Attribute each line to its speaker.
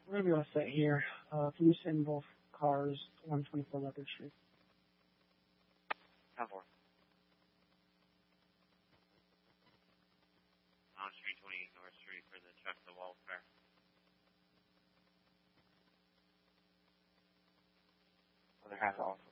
Speaker 1: We're going to be all set here. Can you send both cars to 124 Leopard Street?
Speaker 2: 10-4. On Street 28 North Street for the truck to welfare.
Speaker 3: Other half off.